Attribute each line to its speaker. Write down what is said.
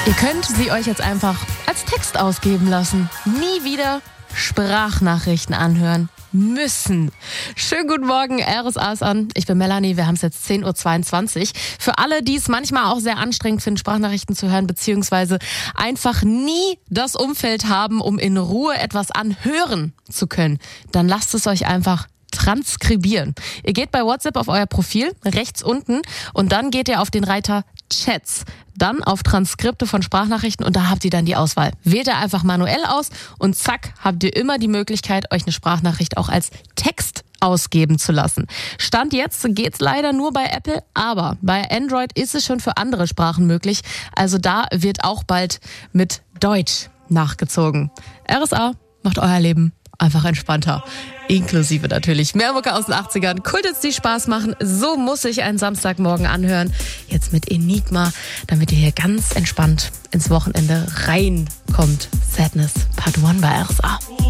Speaker 1: Ihr könnt sie euch jetzt einfach als Text ausgeben lassen. Nie wieder Sprachnachrichten anhören müssen. Schönen guten Morgen, RSA ist an. Ich bin Melanie, wir haben es jetzt 10.22 Uhr. Für alle, die es manchmal auch sehr anstrengend finden, Sprachnachrichten zu hören, beziehungsweise einfach nie das Umfeld haben, um in Ruhe etwas anhören zu können, dann lasst es euch einfach transkribieren. Ihr geht bei WhatsApp auf euer Profil, rechts unten, und dann geht ihr auf den Reiter Chats, dann auf Transkripte von Sprachnachrichten und da habt ihr dann die Auswahl. Wählt ihr einfach manuell aus und zack, habt ihr immer die Möglichkeit, euch eine Sprachnachricht auch als Text ausgeben zu lassen. Stand jetzt geht's leider nur bei Apple, aber bei Android ist es schon für andere Sprachen möglich. Also da wird auch bald mit Deutsch nachgezogen. RSA macht euer Leben einfach entspannter. Inklusive natürlich mehr Mucke aus den 80ern. Kultits, die Spaß machen. So muss ich einen Samstagmorgen anhören. Jetzt mit Enigma, damit ihr hier ganz entspannt ins Wochenende reinkommt. Sadness Part 1 bei RSA.